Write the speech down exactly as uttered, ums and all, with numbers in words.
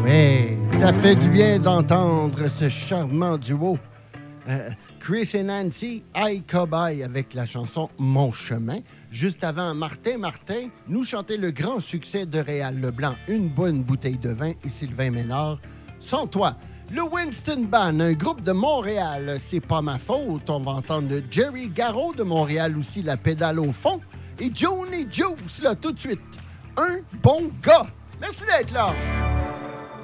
Oui, ça fait du bien d'entendre ce charmant duo. Euh, Chris et Nancy, I Cowboy avec la chanson Mon chemin. Juste avant, Martin Martin nous chantait le grand succès de Réal Leblanc, Une bonne bouteille de vin, et Sylvain Ménard, Sans toi. Le Winston Band, un groupe de Montréal, c'est pas ma faute. On va entendre Jerry Garraud de Montréal aussi, La pédale au fond. Et Johnny Juice, là, tout de suite. Un bon gars. Merci d'être là.